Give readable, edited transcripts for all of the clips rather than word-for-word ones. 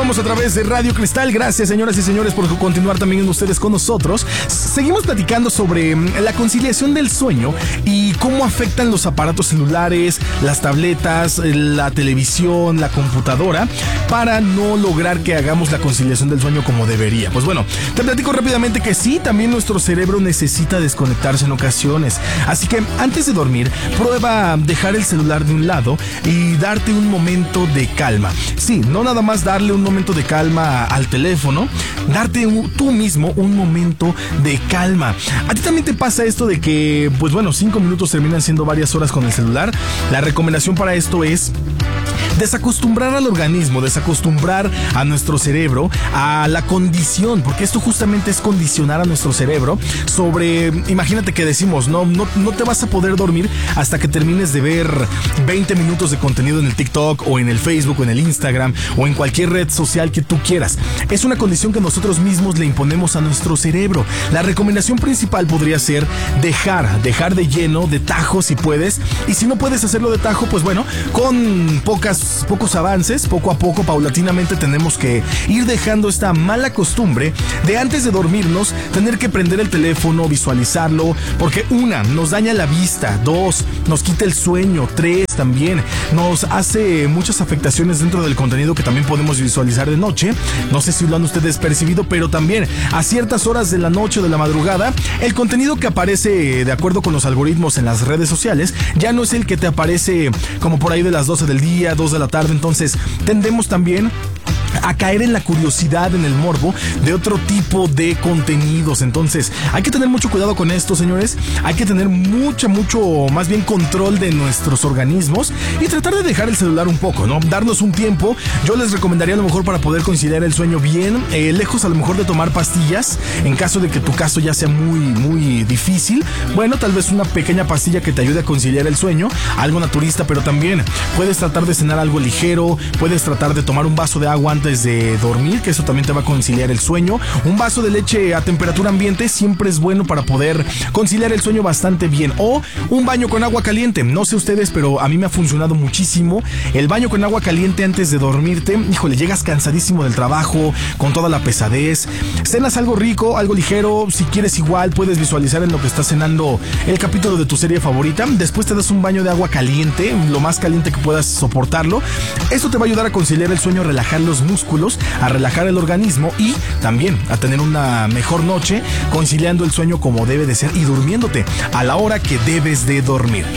Continuamos a través de Radio Cristal. Gracias, señoras y señores, por continuar también ustedes con nosotros. Seguimos platicando sobre la conciliación del sueño y cómo afectan los aparatos celulares, las tabletas, la televisión, la computadora, para no lograr que hagamos la conciliación del sueño como debería. Pues bueno, te platico rápidamente que sí, también nuestro cerebro necesita desconectarse en ocasiones. Así que antes de dormir, prueba dejar el celular de un lado y darte un momento de calma. Sí, no nada más darle un momento de calma al teléfono, darte tú mismo un momento de calma. ¿A ti también te pasa esto de que, pues bueno, 5 minutos terminan siendo varias horas con el celular? La recomendación para esto es desacostumbrar al organismo, desacostumbrar a nuestro cerebro a la condición, porque esto justamente es condicionar a nuestro cerebro sobre, imagínate que decimos, no te vas a poder dormir hasta que termines de ver 20 minutos de contenido en el TikTok o en el Facebook o en el Instagram o en cualquier red social que tú quieras. Es una condición que nosotros mismos le imponemos a nuestro cerebro. La recomendación principal podría ser dejar de lleno, de tajo si puedes, y si no puedes hacerlo de tajo, pues bueno, con pocos avances, poco a poco, paulatinamente tenemos que ir dejando esta mala costumbre de antes de dormirnos tener que prender el teléfono, visualizarlo, porque 1, nos daña la vista, 2, nos quita el sueño, 3, también nos hace muchas afectaciones dentro del contenido que también podemos visualizar de noche. No sé si lo han ustedes percibido, pero también a ciertas horas de la noche o de la madrugada, el contenido que aparece de acuerdo con los algoritmos en las redes sociales ya no es el que te aparece como por ahí de las 12 del día, 2 de la tarde. Entonces tendemos también a caer en la curiosidad, en el morbo de otro tipo de contenidos. Entonces hay que tener mucho cuidado con esto, señores. Hay que tener mucho más bien control de nuestros organismos y tratar de dejar el celular un poco, ¿no? Darnos un tiempo. Yo les recomendaría a lo mejor, para poder conciliar el sueño bien, lejos a lo mejor de tomar pastillas, en caso de que tu caso ya sea muy difícil, bueno, tal vez una pequeña pastilla que te ayude a conciliar el sueño, algo naturista, pero también puedes tratar de cenar algo ligero, puedes tratar de tomar un vaso de agua antes de dormir, que eso también te va a conciliar el sueño. Un vaso de leche a temperatura ambiente siempre es bueno para poder conciliar el sueño bastante bien. O un baño con agua caliente. No sé ustedes, pero a mí me ha funcionado muchísimo el baño con agua caliente antes de dormirte. Híjole, llegas cansadísimo del trabajo, con toda la pesadez. Cenas algo rico, algo ligero. Si quieres, igual puedes visualizar en lo que estás cenando el capítulo de tu serie favorita. Después te das un baño de agua caliente, lo más caliente que puedas soportarlo. Esto te va a ayudar a conciliar el sueño, a relajar los músculos, a relajar el organismo y también a tener una mejor noche, conciliando el sueño como debe de ser y durmiéndote a la hora que debes de dormir.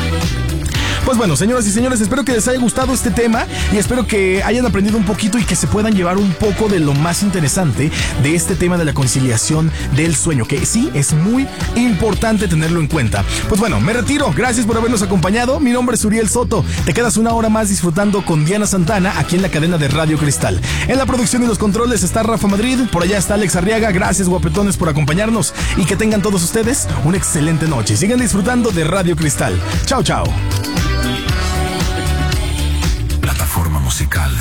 Pues bueno, señoras y señores, espero que les haya gustado este tema y espero que hayan aprendido un poquito y que se puedan llevar un poco de lo más interesante de este tema de la conciliación del sueño, que sí es muy importante tenerlo en cuenta. Pues bueno, me retiro. Gracias por habernos acompañado. Mi nombre es Uriel Soto. Te quedas una hora más disfrutando con Diana Santana aquí en la cadena de Radio Cristal. En la producción y los controles está Rafa Madrid. Por allá está Alex Arriaga. Gracias, guapetones, por acompañarnos y que tengan todos ustedes una excelente noche. Sigan disfrutando de Radio Cristal. Chao, chao. Plataforma musical.